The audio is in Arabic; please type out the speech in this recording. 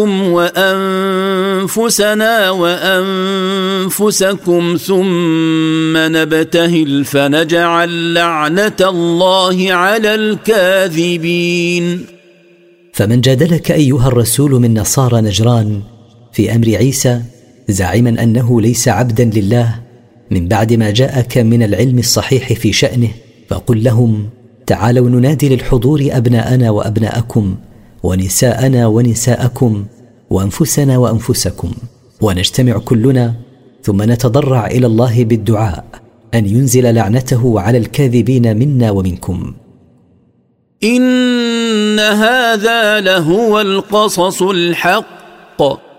وأنفسنا وأنفسكم ثم نبتهل فنجعل لعنة الله على الكاذبين. فمن جادلك أيها الرسول من نصارى نجران في أمر عيسى زاعما أنه ليس عبدا لله من بعد ما جاءك من العلم الصحيح في شأنه، فقل لهم: تعالوا ننادي للحضور أبناءنا وأبناءكم ونساءنا ونساءكم وأنفسنا وأنفسكم، ونجتمع كلنا ثم نتضرع إلى الله بالدعاء أن ينزل لعنته على الكاذبين منا ومنكم. إن هذا لهو القصص الحق